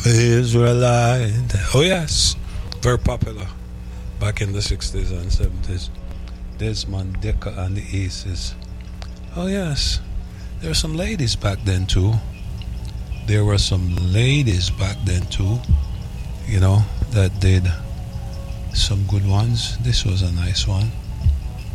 Israelite. Oh, yes. Very popular back in the 60s and 70s. Desmond Decker and the Aces. Oh, yes. There were some ladies back then, too. There were some ladies back then, too, that did some good ones. This was a nice one.